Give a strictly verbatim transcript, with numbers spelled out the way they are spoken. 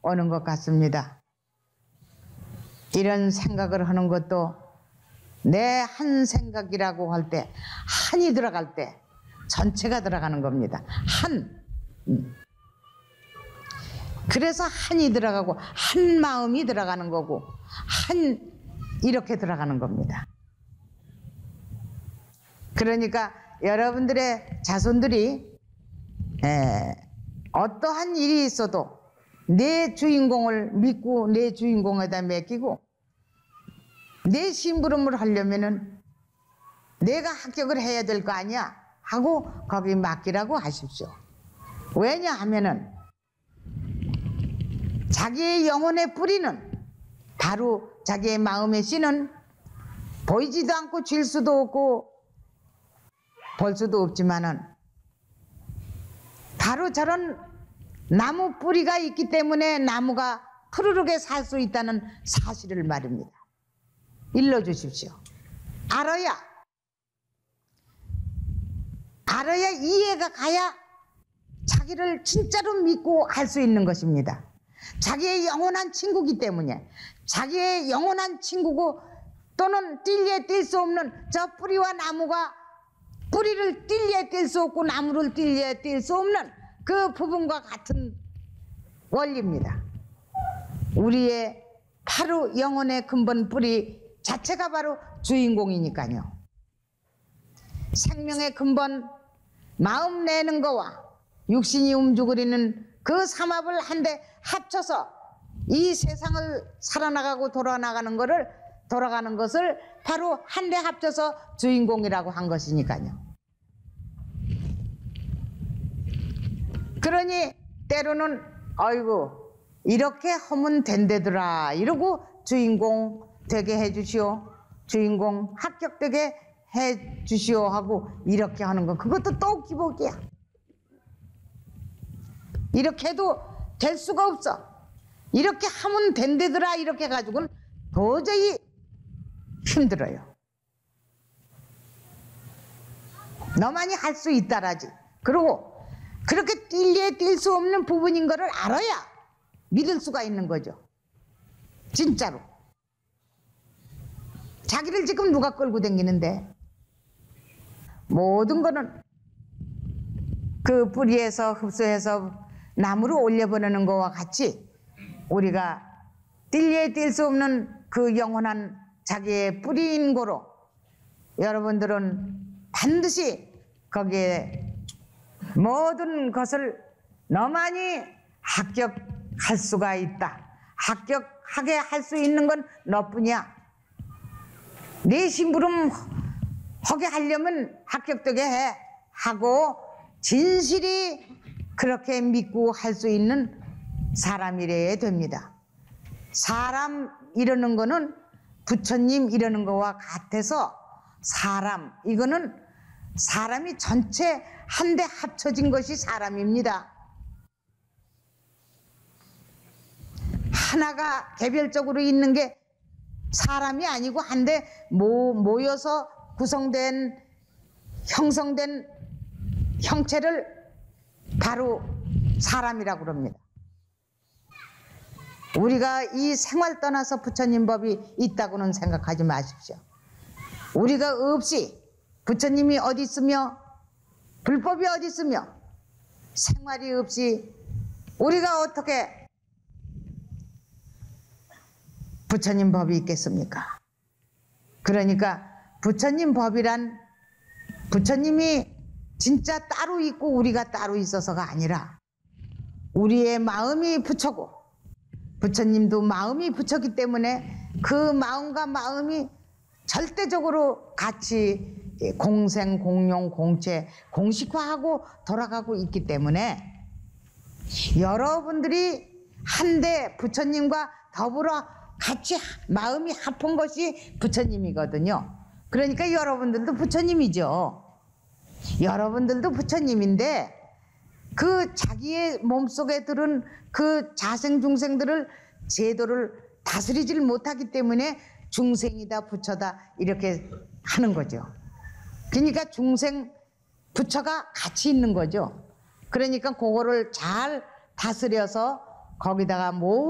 오는 것 같습니다. 이런 생각을 하는 것도 내 한 생각이라고 할 때 한이 들어갈 때 전체가 들어가는 겁니다. 한. 그래서 한이 들어가고 한 마음이 들어가는 거고 한 이렇게 들어가는 겁니다. 그러니까 여러분들의 자손들이 에, 어떠한 일이 있어도 내 주인공을 믿고 내 주인공에다 맡기고 내 심부름을 하려면은 내가 합격을 해야 될 거 아니야 하고 거기 맡기라고 하십시오. 왜냐하면은 자기의 영혼의 뿌리는 바로 자기의 마음의 씨는 보이지도 않고 질 수도 없고 볼 수도 없지만은 바로 저런 나무 뿌리가 있기 때문에 나무가 푸르르게 살 수 있다는 사실을 말입니다. 일러주십시오. 알아야 알아야 이해가 가야 자기를 진짜로 믿고 할 수 있는 것입니다. 자기의 영원한 친구이기 때문에 자기의 영원한 친구고 또는 뛸래 뛸 수 없는 저 뿌리와 나무가 뿌리를 뛸래 뛸 수 없고 나무를 뛸래 뛸 수 없는 그 부분과 같은 원리입니다. 우리의 바로 영혼의 근본 뿌리 자체가 바로 주인공이니까요. 생명의 근본 마음 내는 거와 육신이 움죽거리는 그 삼합을 한데 합쳐서 이 세상을 살아나가고 돌아나가는 것을 돌아가는 것을 바로 한데 합쳐서 주인공이라고 한 것이니까요. 그러니 때로는 아이고 이렇게 하면 된대더라 이러고 주인공 되게 해주시오, 주인공 합격되게 해주시오 하고 이렇게 하는 거 그것도 또 기복이야. 이렇게 해도 될 수가 없어. 이렇게 하면 된대더라 이렇게 해가지고는 도저히 힘들어요. 너만이 할 수 있다라지. 그리고 그렇게 뛸래 뛸 수 없는 부분인 거를 알아야 믿을 수가 있는 거죠. 진짜로. 자기를 지금 누가 끌고 다니는데 모든 거는 그 뿌리에서 흡수해서 나무로 올려보내는 것과 같이 우리가 뛸래 뛸 수 없는 그 영원한 자기의 뿌리인 거로 여러분들은 반드시 거기에 모든 것을 너만이 합격할 수가 있다. 합격하게 할 수 있는 건 너뿐이야. 네 심부름 하게 하려면 합격되게 해 하고 진실이 그렇게 믿고 할 수 있는 사람이래야 됩니다. 사람 이러는 거는 부처님 이러는 거와 같아서 사람 이거는 사람이 전체 한데 합쳐진 것이 사람입니다. 하나가 개별적으로 있는 게 사람이 아니고 한데 모여서 구성된 형성된 형체를 바로 사람이라고 그럽니다. 우리가 이 생활 떠나서 부처님 법이 있다고는 생각하지 마십시오. 우리가 없이 부처님이 어디 있으며 불법이 어디 있으며 생활이 없이 우리가 어떻게 부처님 법이 있겠습니까? 그러니까 부처님 법이란 부처님이 진짜 따로 있고 우리가 따로 있어서가 아니라 우리의 마음이 부처고 부처님도 마음이 부처기 때문에 그 마음과 마음이 절대적으로 같이 공생, 공용, 공체, 공식화하고 돌아가고 있기 때문에 여러분들이 한데 부처님과 더불어 같이 마음이 합한 것이 부처님이거든요. 그러니까 여러분들도 부처님이죠. 여러분들도 부처님인데 그 자기의 몸속에 들은 그 자생중생들을 제도를 다스리질 못하기 때문에 중생이다 부처다 이렇게 하는 거죠. 그러니까 중생 부처가 같이 있는 거죠. 그러니까 그거를 잘 다스려서 거기다가 뭐